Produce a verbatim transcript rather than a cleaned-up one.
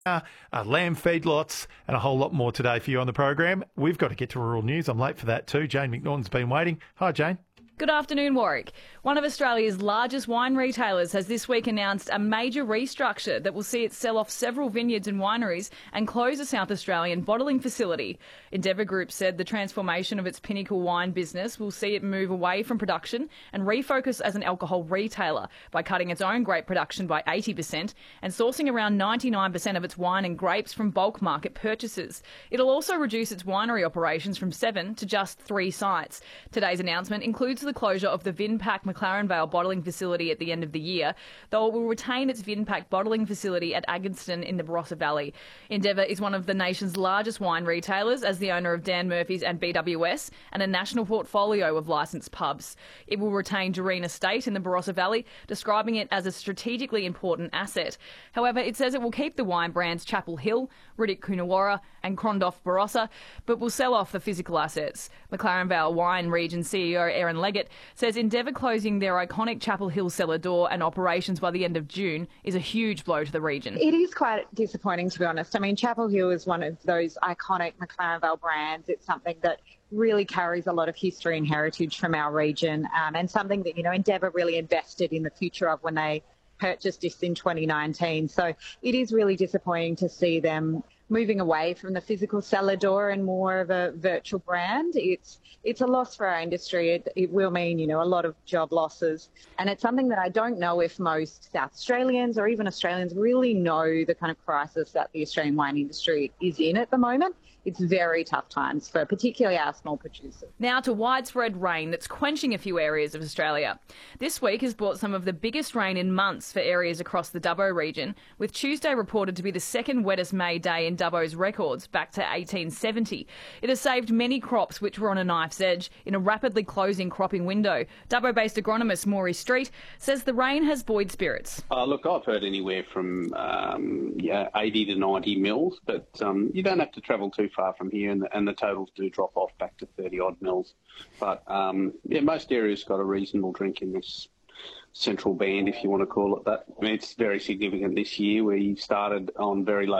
uh, lamb feedlots, and a whole lot more today for you on the program. We've got to get to rural news. I'm late for that too. Jane McNaughton's been waiting. Hi, Jane. Good afternoon, Warwick. One of Australia's largest wine retailers has this week announced a major restructure that will see it sell off several vineyards and wineries and close a South Australian bottling facility. Endeavour Group said the transformation of its Pinnacle wine business will see it move away from production and refocus as an alcohol retailer by cutting its own grape production by eighty percent and sourcing around ninety-nine percent of its wine and grapes from bulk market purchases. It'll also reduce its winery operations from seven to just three sites. Today's announcement includes the closure of the Vinpac McLaren Vale bottling facility at the end of the year, though it will retain its Vinpac bottling facility at Aggeston in the Barossa Valley. Endeavour is one of the nation's largest wine retailers as the owner of Dan Murphy's and B W S and a national portfolio of licensed pubs. It will retain Doreen Estate in the Barossa Valley, describing it as a strategically important asset. However, it says it will keep the wine brands Chapel Hill, Riddick Coonawarra and Crondoff Barossa, but will sell off the physical assets. McLaren Vale Wine Region C E O Aaron Leggett says Endeavour closing their iconic Chapel Hill cellar door and operations by the end of June is a huge blow to the region. It is quite disappointing, to be honest. I mean, Chapel Hill is one of those iconic McLaren Vale brands. It's something that really carries a lot of history and heritage from our region, um, and something that, you know, Endeavour really invested in the future of when they purchased this in twenty nineteen. So it is really disappointing to see them moving away from the physical cellar door and more of a virtual brand. It's it's a loss for our industry. It, it will mean, you know, a lot of job losses. And it's something that I don't know if most South Australians or even Australians really know the kind of crisis that the Australian wine industry is in at the moment. It's very tough times for particularly our small producers. Now to widespread rain that's quenching a few areas of Australia. This week has brought some of the biggest rain in months for areas across the Dubbo region, with Tuesday reported to be the second wettest May day in Dubbo's records back to eighteen seventy. It has saved many crops which were on a knife's edge in a rapidly closing cropping window. Dubbo-based agronomist Maury Street says the rain has buoyed spirits. Uh, look, I've heard anywhere from um, yeah, eighty to ninety mils, but um, you don't have to travel too far from here, and the, and the totals do drop off back to thirty odd mils. But um, yeah, most areas got a reasonable drink in this central band, if you want to call it that. I mean, it's very significant this year. We started on very low